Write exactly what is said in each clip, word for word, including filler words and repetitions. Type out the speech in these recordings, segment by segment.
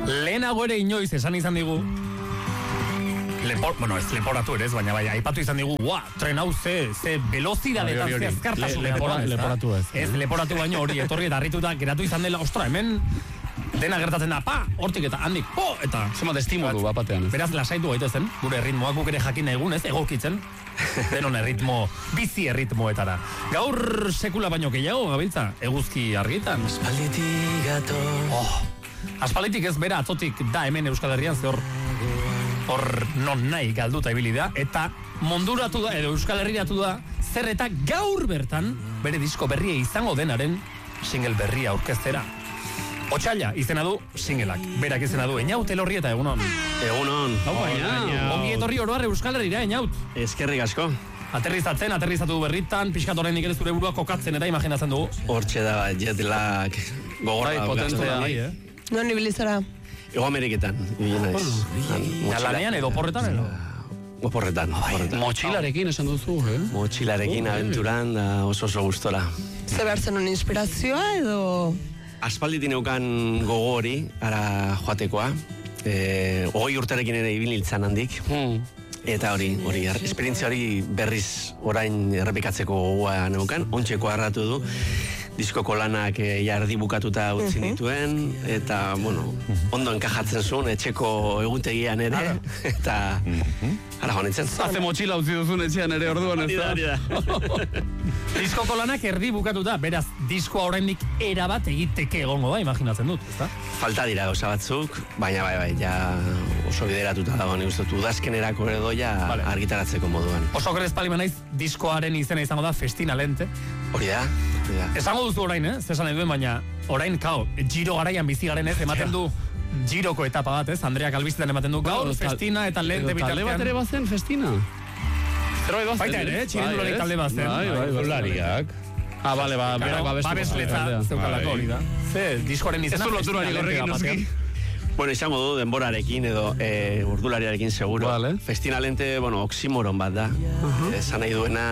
Lehenago ere inoiz esan izan digu, Lepor, bueno, ez leporatu ere ez, baina bai, aipatu izan digu, ua, tren hau ze, ze velozidadetan, ze azkartasun. Le, lepora, leporatu ez. Ez, leporatu baino hori, etorri eta harrituta geratu izan dela, ostra, hemen dena gertatzen da, pa, hortik eta handik, po, eta... Zemat estimulu bat batean. Beraz, lasaitu gaitezen, gure erritmoak guk ere jakin egun ez, egokitzen, denon erritmo, bizi erritmoetara. Gaur sekula baino gehiago, gabiltza, eguzki argitan. Aspalditik gato. Oh, aspalditik ez bera atzotik da hemen Euskal Herrian, ze hor hor non nahi galduta ibili da, eta monduratu da, edo Euskal Herriratu da, zer eta gaur bertan, bere disko berria izango denaren single berria aurkeztera. Otsaila izena du singleak, berak izena du Eñaut Elorri eta egunon. Egunon. Hau baina, ongi etorri oroar Euskal Herrira, Eñaut. Eskerrik asko. Aterrizatzen, aterrizatu berritan, pixkat oraindik ere zure burua kokatzen eta imaginatzen dugu. Hortxe da, jet lag gogorra. Bai, potentea. Bai, eh? Non ibilizara? Ego Ameriketan, ibili naiz. Ja, lanean edo oporretan edo? Oporretan, oporretan. Motxilarekin esan duzu, eh? Motxilarekin, aventuran, da oso oso gustora. Ze behar zenun inspirazioa edo... Aspalditin eukan gogo hori, ara joatekoa. E, Ogoi urterekin ere ibililtzan handik. Hmm. Eta hori, hori, esperientzia hori berriz orain errepikatzeko gogoa neukan, ontxeko harratu du. Diskoko lanak e, jardi bukatuta utzi dituen, eta, bueno, ondo enkajatzen zuen, etxeko egutegian ere, eta, ara honitzen. Haze motxila utzi duzun etxean ere orduan ez da. Diskoko lanak erdi bukatuta, beraz, diskoa oraindik erabat egiteke egongo da, imaginatzen dut, ezta? Falta dira gauza batzuk, baina bai, bai, ja oso bideratuta dago, nik uste dut, udazkenerako edo ja Vale. argitaratzeko moduan. Oso grez pali naiz, diskoaren izena izango da Festina Lente. Hori da, hori da. Esango duzu orain, eh? Zesan eduen, baina orain, kao, giro garaian bizi garen ez, ematen du giroko etapa bat, ez? Andreak albistetan ematen du gaur, Bueno, Festina eta Lente bitartean. Talde bat ere bazen Festina. Zerbait bazen. Baita ere, eh? Txirindulari talde bazen. Bai, bai, Zulariak. Ah, bale, ba, berak babestu. Babesletza zeukalako hori da. Ze, diskoaren izena Ez du lotura Festina Lente horrekin batean. noski. Bueno, izango du denborarekin edo e, urdulariarekin seguro. Vale. Festina Lente, bueno, oximoron bat da. Esan nahi duena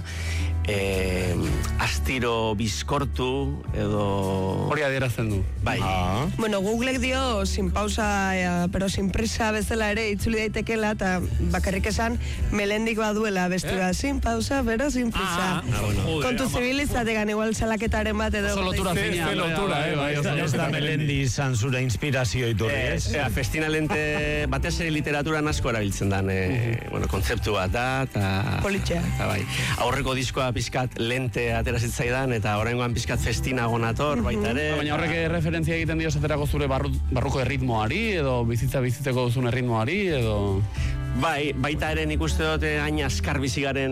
e, astiro bizkortu edo... Hori adierazten du. Bai. Ah. Bueno, Googleek dio sin pausa, eh, pero sin prisa bezala ere itzuli daitekela, eta bakarrik esan melendik baduela bestura. Sin pausa, pero sin prisa. Ah, bueno. Kontu zibilizategan igual salaketaren bat edo... Oso lotura Ze- finean. ze lotura, eh, bai, Ez ez da Melendi izan zure inspirazio iturri, Eh, ez? ea, Festina Lente batez ere literaturan asko erabiltzen dan e, bueno, kontzeptu bat da, eta... Politxea. Eta bai, aurreko diskoa pizkat lente atera zitzaidan, eta oraingoan pizkat festina gonator, baita ere. Baina horrek referentzia egiten dio esaterako zure barru, barruko erritmoari, edo bizitza bizitzeko duzun erritmoari, edo... Bai, baita ere nik uste dut eh, hain askar bizigaren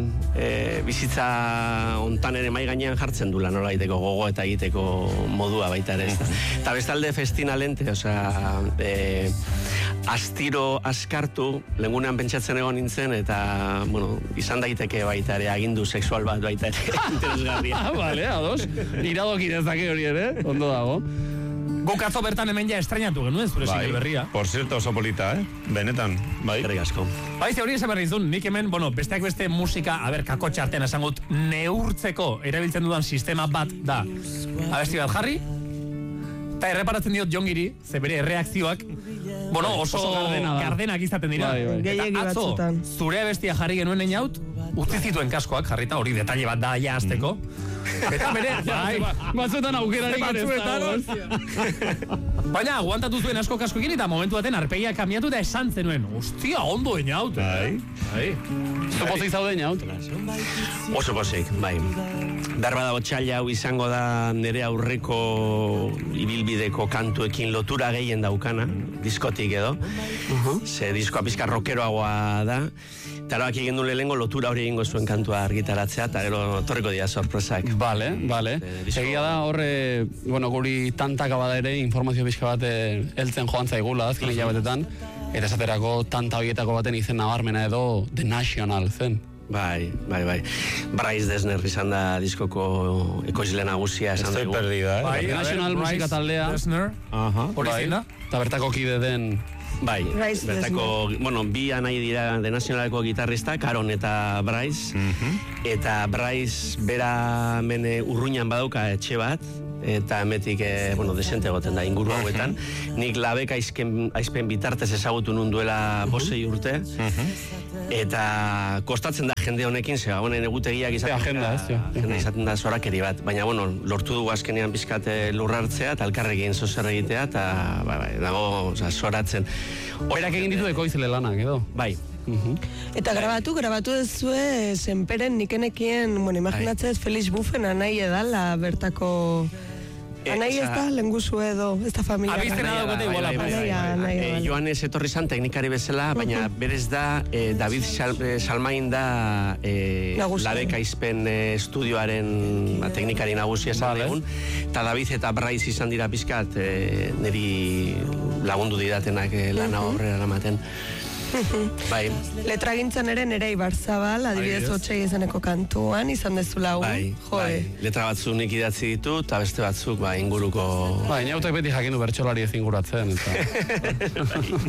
e, bizitza hontan ere mai gainean jartzen dula nola egiteko gogo eta egiteko modua baita ere. Ez da. Eta bestalde Festina Lente, osea, e, astiro askartu, lengunean pentsatzen egon nintzen, eta, bueno, izan daiteke baita ere, agindu sexual bat baita ere, interesgarria. Ah, bale, ados. Iradoki dezake hori ere, ondo dago. Guk atzo bertan hemen ja estrainatu genuen zure single berria. Por cierto, oso polita, eh? Benetan, bai. Eskerrik asko. Bai, ze hori esan behar dizun, nik hemen, bueno, besteak beste musika, aber, kakotxa artean esan gut, neurtzeko erabiltzen dudan sistema bat da. Abesti bat jarri, eta erreparatzen diot jongiri, ze bere erreakzioak, bueno, oso, Oso gardena da. gardenak izaten dira. Bai, bai. Gehiegi Eta atzo, batzutan. zure abestia jarri genuen Eñaut, utzi zituen kaskoak jarrita, hori detalle bat da ja azteko. Eta bere, bai, Batzuetan aukerarik ere ez batzuetan, dago. baina aguantatu zuen asko kaskoekin eta momentu baten arpegia kamiatu eta esan zenuen, ostia, ondo Eñaut. Bai. Bai. Zupozik zaude inaut. Oso pozik, bai. Darba da otxaila hau izango da nire aurreko ibilbideko kantuekin lotura gehien daukana, diskotik edo. Ze diskoa pizka rockeroagoa da. Eta erabaki egin du lehengo lotura hori egingo zuen kantua argitaratzea, eta gero torriko dira sorpresak. Vale, vale. disko- Egia da horre, bueno, guri tantaka bada ere informazio pixka bat eh, heltzen joan zaigula azken hilabetetan, eta esaterako tanta horietako baten izen nabarmena edo The National zen. Bai, bai, bai. Bryce Dessner izan da diskoko ekoizle nagusia esan Estoy dugu. perdida, eh? Bai, The a ver, National Bryce musika taldea. Dessner, Aha. hori Bai, zein da? eta bertako kide den... Bai, Bryce bertako, bueno, bi anai dira de Nationaleko gitarrista, Karon eta Bryce. Eta Bryce bera mene urruñan badauka etxe bat, eta emetik, e, bueno, desente egoten da inguru hauetan. Nik labek aizken, aizpen bitartez ezagutu nun duela bosei urte, eta kostatzen da jende honekin, zera, honen egutegiak izaten da, agenda, ez, jo. agenda izaten da zorakeri bat, baina, bueno, lortu dugu azkenean pizkate lurrartzea, eta elkarrekin zozer egitea, eta, bai, bai, dago, oza, zoratzen. Berak egin ditu ekoizle lanak, edo? Bai. Eta grabatu, grabatu dezue Senperen nikenekien, bueno, imaginatzez Felix Buffen anai edala bertako... Anai ez da, lenguzu edo, ez da familia. Abizena dagoete iguala. Joanes etorri zan teknikari bezala, baina berez da, eh, David Sal, eh, Salmain da eh, Labek aizpen eh, estudioaren ba, teknikari nagusia esan egun, eta David eta Braiz izan dira pizkat eh, niri lagundu didatenak eh, lana horrera ematen. Bai. Letragintzan ere Nerei Barzabal, adibidez Otsai izeneko kantuan, izan dezula hau. Bai, bai. Letra batzuk nik idatzi ditu, eta beste batzuk, bai, inguruko... Bai, inautek beti jakin du bertsolari ez inguratzen, eta...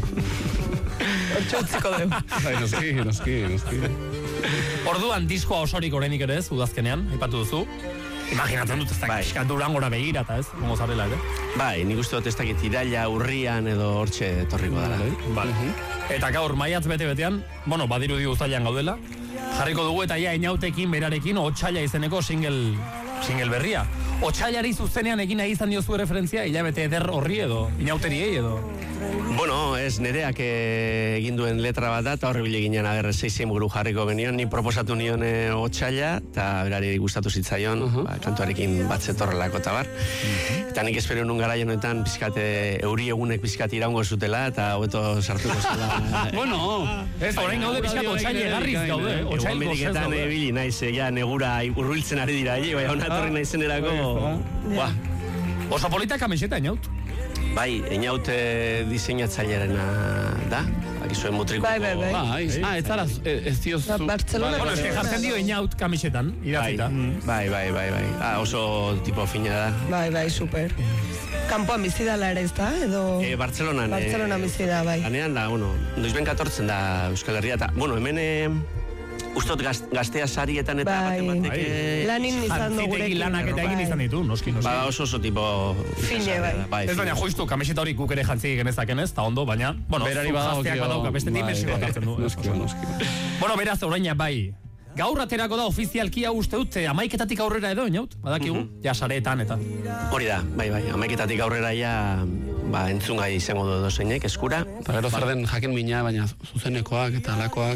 Hortxe utziko dugu. Bai, noski, noski, noski. Orduan, diskoa osorik oraindik ere ez, udazkenean, aipatu duzu. Imaginatzen dut ez da, bai. Piskat durangora begira, eta ez, gongo zarela, ere? Bai, nik uste dut ez dakit iraila, urrian edo hortxe torriko dara. Vale. Eta gaur, maiatz bete-betean, bueno, badirudi uztailan gaudela, jarriko dugu eta ja Inautekin berarekin Otsaila izeneko single, single berria. Otsailari zuzenean egin nahi izan diozu referentzia, hilabete eder horri edo, Inauteriei edo... Bueno, ez nereak egin duen letra bat da, eta horre bile ginen agerre zeizen buru jarriko genion, ni proposatu nion e, Otsaila, eta berari gustatu zitzaion, uh -huh. ba, kantuarekin bat zetorrelako eta bar. Uh -huh. Eta nik espero nun gara honetan pizkate, euri egunek pizkate iraungo zutela, eta hobeto sartuko zela. Bueno, ez, orain gaude pizkate Otsaila egarriz gaude, Otsail gozez gaude. Ebili naiz, ja, negura urruiltzen ari dira, bai, honatorri naizenerako, ba. Oso polita kamiseta, Inaut. Bai, Einaut diseinatzailearena da, akizuen mutrikuko... Bai, bai, bai. Bai, ah, ez zara, ez diozu... Bartzelona... Bueno, eske jartzen dio Einaut kamisetan, idatzita. Bai, bai, bai, bai. Ah, oso tipo fina da. Bai, bai, super. Kanpoan bizi dala ere ez da, edo... Eh, Bartzelonan. Bartzelona bizi da, bai. Lanean da, bueno, noizben katortzen da Euskal Herria, eta, bueno, hemen... Ustot gaztea sarietan eta bai. baten batek... Lanin izan du gurekin. Lanak eta egin izan ditu, noski, noski. Ba, oso oso tipo... Fine, bai. Ez baina, justu, kamiseta hori guk ere jantzi genezaken ez, eta ondo, baina... Bueno, berari badagokio... badauka, beste dimensio bat hartzen du. Noski, noski. Bueno, beraz, oraina bai. Gaur aterako da ofizialki hau uste dut, amaiketatik aurrera edo, Inaut? Badakigu? Ja, sareetan eta... Hori da, bai, bai, amaiketatik aurrera ja... Ba, entzungai izango du dozeinek, eskura. Eta gero zer den jakin mina, baina zuzenekoak eta alakoak...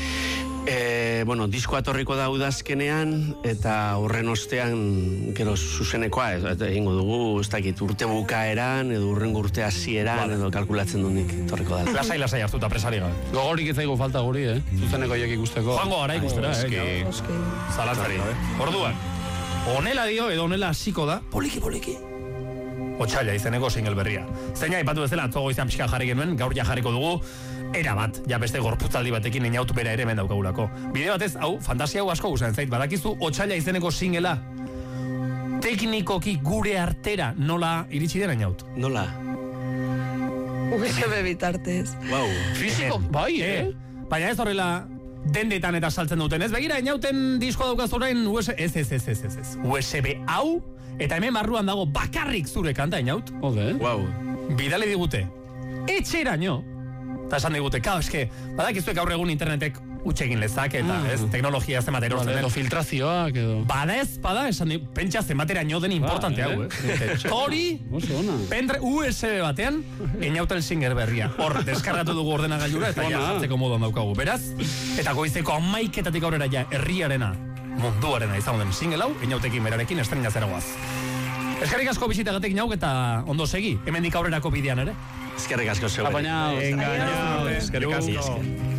E, bueno, diskoa torriko da udazkenean, eta horren ostean, gero zuzenekoa, eta egingo dugu, ez dakit, urte bukaeran, edo urrengo urte hasieran, vale. Edo kalkulatzen du nik torriko da. Lasai, lasai hartuta presari gabe. Gogorik ez zaigu falta guri, eh? Zuzeneko joek ikusteko. Joango gara ikustera, eh? Zalatzari. Orduan, honela dio, edo honela hasiko da, poliki, poliki. Otsaila izeneko single berria. Zeina, ipatu bezala, atzogo izan pixka jarri genuen, gaur ja jarriko dugu, era bat, ja beste gorputzaldi batekin Einaut bera ere hemen daukagulako. Bide batez, hau, fantasia hau asko guzen zait, badakizu Otsaila izeneko singela teknikoki gure artera nola iritsi den Einaut? Nola? U S B bitartez. Wow. Fiziko, bai, eh? Baina ez horrela dendetan eta saltzen duten, ez? Begira, Einauten disko daukaz orain U S B... Ez, ez, ez, ez, ez, ez. U S B hau, eta hemen barruan dago bakarrik zure kanta, Einaut. Ode, Wow. Bidale digute. Etxeraino. Eta esan digute, kao, eske, badakizuek gaur egun internetek utxegin lezak, eta ez, teknologia zenbat erosten den. Edo filtrazioak, edo... Bada ez, bada, esan digute, pentsa zenbateraino den importante hau, eh? Hori, pendre U S B batean, Einautel singer berria. Hor, deskargatu dugu ordenagailura, eta ja jartzeko moduan daukagu. Beraz, eta goizeko amaiketatik aurrera ja, herriarena, munduarena izan den single hau, Einautekin berarekin estrena zeragoaz. Eskerrik asko bisitagatik Inauk eta ondo segi, hemendik aurrerako bidean ere. Eskerrik asko zeu. Apañao. Engañao. Eskerrik asko.